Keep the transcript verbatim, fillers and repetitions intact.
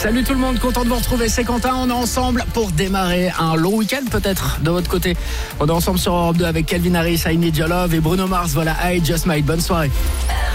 Salut tout le monde, content de vous retrouver, c'est Quentin, on est ensemble pour démarrer un long week-end peut-être de votre côté. On est ensemble sur Europe deux avec Calvin Harris, I Need Your Love et Bruno Mars, voilà I Just Might. Bonne soirée.